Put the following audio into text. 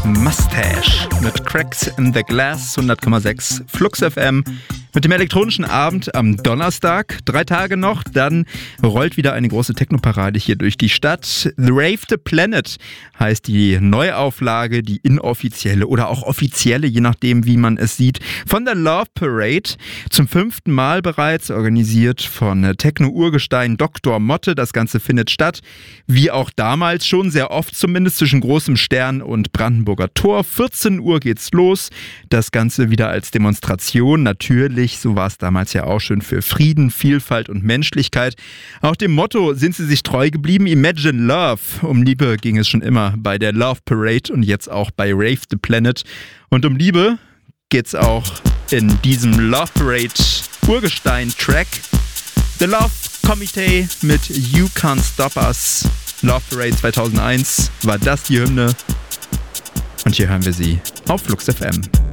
Mustache mit Cracks in the Glass, 100,6 Flux FM. Mit dem elektronischen Abend am Donnerstag, 3 Tage noch, dann rollt wieder eine große Techno-Parade hier durch die Stadt. The Rave the Planet heißt die Neuauflage, die inoffizielle oder auch offizielle, je nachdem wie man es sieht, von der Love Parade. Zum 5. Mal bereits, organisiert von Techno-Urgestein Dr. Motte. Das Ganze findet statt, wie auch damals schon, sehr oft zumindest, zwischen Großem Stern und Brandenburger Tor. 14 Uhr geht's los. Das Ganze wieder als Demonstration, natürlich. So war es damals ja auch schon, für Frieden, Vielfalt und Menschlichkeit. Auch dem Motto sind sie sich treu geblieben. Imagine Love. Um Liebe ging es schon immer bei der Love Parade und jetzt auch bei Rave the Planet. Und um Liebe geht's auch in diesem Love Parade Urgestein-Track. The Love Committee mit You Can't Stop Us. Love Parade 2001 war das die Hymne. Und hier hören wir sie auf Flux FM.